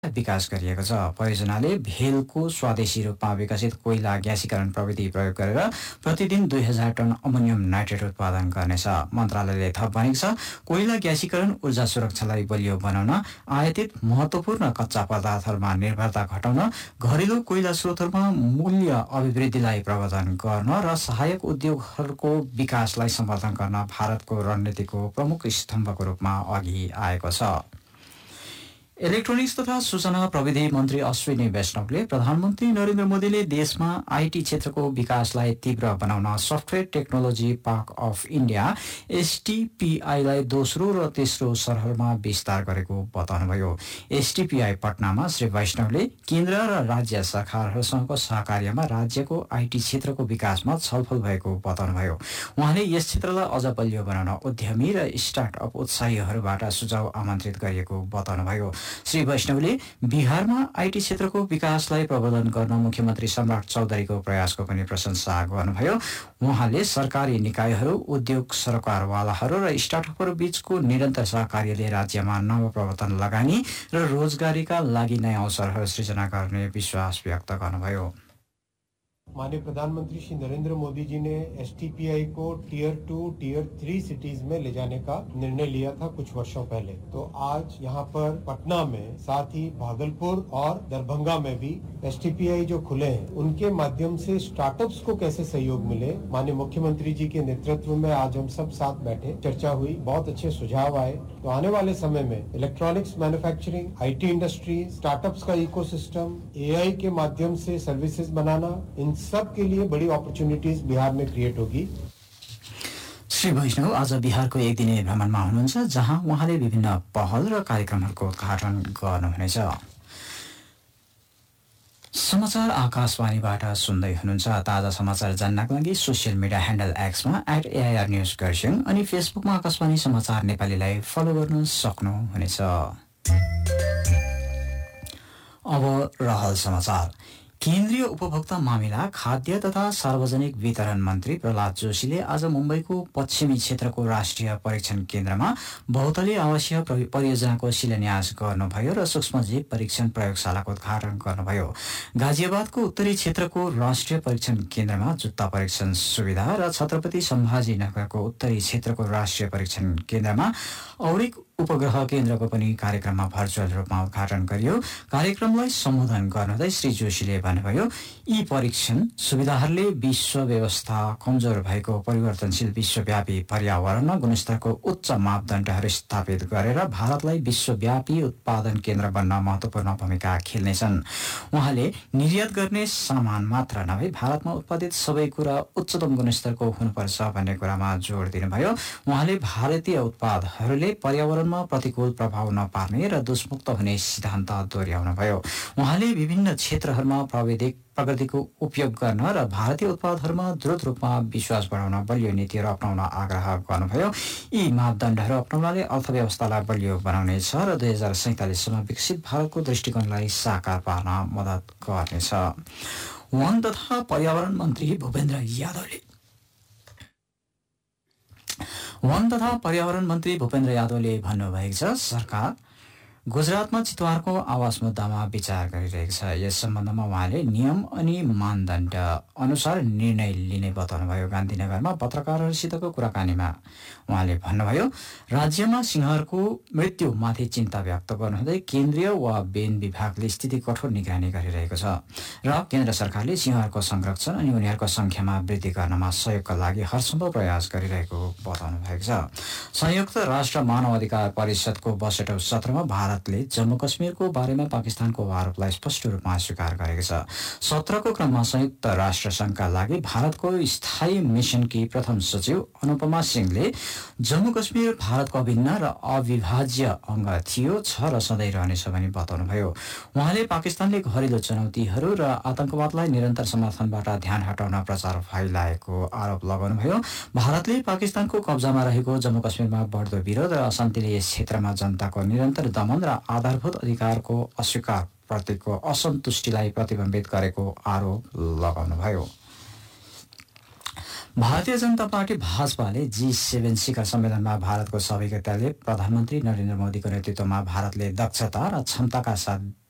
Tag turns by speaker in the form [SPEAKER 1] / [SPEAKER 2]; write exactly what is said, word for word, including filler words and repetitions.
[SPEAKER 1] विकास गरिएको छ। परियोजनाले भेलको स्वदेशी रूपमा विकसित कोइला ग्यासीकरण प्रविधि प्रयोग गरेर प्रतिदिन दुई हजार टन अमोनियम नाइट्रेट उत्पादन गर्नेछ। मन्त्रालयले थप भनेको छ, कोइला ग्यासीकरण ऊर्जा सुरक्षालाई बलियो बनाउन, आयातित महत्त्वपूर्ण कच्चा पदार्थहरूमा निर्भरता घटाउन, घरेलु कोइला स्रोतहरूमा मूल्य अभिवृद्धिलाई प्रवर्धन गर्न र सहायक उद्योगहरूको विकासलाई समर्थन गर्न भारतको रणनीतिको प्रमुख स्तम्भको रूपमा अघि आएको छ। इलेक्ट्रोनिक्स तथा सूचना प्रविधि मन्त्री अश्विनी वैष्णवले प्रधानमन्त्री नरेन्द्र मोदीले देशमा आईटी क्षेत्रको विकासलाई तीव्र बनाउन software technology park of India एसटीपीआईलाई दोस्रो र तेस्रो सरहलमा विस्तार गरेको बताउनुभयो। एसटीपीआई पटनामा श्री वैष्णवले केन्द्र र राज्य सरकारहरूसँगको सहकार्यमा राज्यको आईटी क्षेत्रको विकासमा छलफल भएको बताउनुभयो। उहाँले यस क्षेत्रलाई अझ बलियो बनाउन उद्यमी र स्टार्टअप उत्साहीहरूबाट सुझाव आमन्त्रित गरिएको बताउनुभयो। श्री वैष्णवले बिहारमा आईटी क्षेत्रको विकासलाई प्रवर्धन गर्न मुख्यमन्त्री सम्राट चौधरीको प्रयासको पनि प्रशंसा गर्नुभयो। उहाँले सरकारी निकायहरू, उद्योग सरकारवालाहरू र स्टार्टअपहरू बीचको निरन्तर सहकार्यले राज्यमा नवप्रवर्तन लगानी र रोजगारीका लागि नयाँ अवसरहरू सृजना गर्ने विश्वास व्यक्त गर्नुभयो।
[SPEAKER 2] माननीय प्रधानमंत्री श्री नरेंद्र मोदी जी ने एसटीपीआई को tier two tier three cities में ले जाने का निर्णय लिया था कुछ वर्षों पहले। तो आज यहाँ पर पटना में, साथ ही भागलपुर और दरभंगा में भी एसटीपीआई जो खुले हैं, उनके माध्यम से स्टार्टअप्स को कैसे सहयोग मिले, माननीय मुख्यमंत्री जी के नेतृत्व में आज हम सब साथ बैठे, चर्चा हुई, बहुत अच्छे सुझाव आए। तो आने वाले समय में electronics manufacturing, IT industry, startups का इकोसिस्टम, एआई के माध्यम से सर्विसेज बनाना, इन सब के लिए बड़ी अपॉर्चुनिटीज बिहार में क्रिएट होगी।
[SPEAKER 1] श्री वैष्णव आज बिहारको एक दिने भ्रमणमा हुनुहुन्छ, जहाँ उहाँले विभिन्न पहल र कार्यक्रमहरूको उद्घाटन गर्नुहुनेछ। समाचार आकाशवाणीबाट सुन्दै हुनुहुन्छ। ताजा समाचार जान्नका लागि social media handle एक्समा at AIR news Kurseong अनि फेसबुकमा आकाशवाणी समाचार नेपालीलाई फलो गर्न सक्नुहुनेछ। अब रहल समाचार। केन्द्रीय उपभोक्ता मामिला, खाद्य तथा सार्वजनिक वितरण मन्त्री प्रहलाद जोशीले आज मुम्बईको पश्चिमी क्षेत्रको राष्ट्रिय परीक्षण केन्द्रमा बहुतलीय आवासीय परियोजनाको शिलान्यास गर्नुभयो र सूक्ष्मजीव परीक्षण प्रयोगशालाको उद्घाटन गर्नुभयो। गाजियाबादको उत्तरी क्षेत्रको राष्ट्रिय परीक्षण केन्द्रमा जुत्ता परीक्षण सुविधा र छत्रपति सम्भाजी नगरको उत्तरी क्षेत्रको राष्ट्रिय परीक्षण केन्द्रमा औरिक उपग्रह केन्द्रको पनि कार्यक्रममा भर्चुअल रूपमा उद्घाटन गरियो। कार्यक्रमलाई सम्बोधन गर्नुहुँदै श्री जोशीले भन्नुभयो, यी परीक्षण सुविधाहरूले विश्व व्यवस्था कमजोर भएको परिवर्तनशील विश्वव्यापी पर्यावरणमा गुणस्तरको उच्च मापदण्डहरू स्थापित गरेर भारतलाई विश्वव्यापी उत्पादन केन्द्र बन्न महत्त्वपूर्ण भूमिका खेल्नेछन्। उहाँले निर्यात गर्ने सामान मात्र नभई भारतमा उत्पादित सबै कुरा उच्चतम गुणस्तरको हुनुपर्छ भन्ने कुरामा जोड दिनुभयो। उहाँले भारतीय उत्पादहरूले पर्यावरणमा प्रतिकूल प्रभाव नपार्ने र दुष्मुक्त हुने सिद्धान्त दोहोर्याउनुभयो। उहाँले विभिन्न क्षेत्रहरूमा प्राविधिक प्रगतिको उपयोग गर्न र भारतीय उत्पादहरूमा द्रुत रूपमा विश्वास बढाउन बलियो नीतिहरू अपनाउन आग्रह गर्नुभयो। यी मापदण्डहरू अपनाउनाले अर्थव्यवस्थालाई बलियो बनाउनेछ र दुई हजार सैंतालिससम्म विकसित भारतको दृष्टिकोणलाई साकार पार्न मद्दत गर्नेछ। वन तथा पर्यावरण मन्त्री भूपेन्द्र यादवले वन तथा पर्यावरण मन्त्री भूपेन्द्र यादवले भन्नुभएको छ, सरकार गुजरातमा चितवारको आवास मुद्दामा विचार गरिरहेको छ। यस सम्बन्धमा उहाँले नियम अनि मानदण्ड अनुसार निर्णय लिने बताउनुभयो। गान्धीनगरमा पत्रकारहरूसितको कुराकानीमा उहाँले भन्नुभयो, राज्यमा सिंहहरूको मृत्युमाथि चिन्ता व्यक्त गर्नुहुँदै केन्द्रीय वा वन विभागले स्थिति कठोर निगरानी गरिरहेको छ र केन्द्र सरकारले सिंहहरूको संरक्षण अनि उनीहरूको संख्यामा वृद्धि गर्नमा सहयोगका लागि हरसम्भव प्रयास गरिरहेको बताउनु भएको छ। संयुक्त राष्ट्र मानव अधिकार परिषदको बहत्तरौं सत्रमा भारतले जम्मू कश्मीरको बारेमा पाकिस्तानको आरोपलाई स्पष्ट रूपमा स्वीकार गरेको छ। सत्रको क्रममा संयुक्त राष्ट्र संघका लागि भारतको स्थायी मिसनकी प्रथम सचिव अनुपमा सिंहले जम्मू कश्मीर भारतको अभिन्न र अविभाज्य अंग थियो, छ र सधैँ रहनेछ भनी बताउनुभयो। उहाँले पाकिस्तानले घरेलु चुनौतीहरू र आतंकवादलाई निरन्तर समर्थनबाट ध्यान हटाउन प्रचार फैलाएको आरोप लगाउनुभयो। भारतले पाकिस्तानको कब्जामा रहेको जम्मू कश्मीरमा बढ्दो विरोध र अशान्तिले यस क्षेत्रमा जनताको निरन्तर दमन र आधारभूत अधिकारको अस्वीकार प्रतिको असन्तुष्टिलाई प्रतिबिम्बित गरेको आरोप लगाउनुभयो। भारतीय जनता पार्टी भाजपाले जी सेभेन शिखर सम्मेलनमा भारतको सहभागिताले प्रधानमन्त्री नरेन्द्र मोदीको नेतृत्वमा भारतले दक्षता र क्षमताका साथ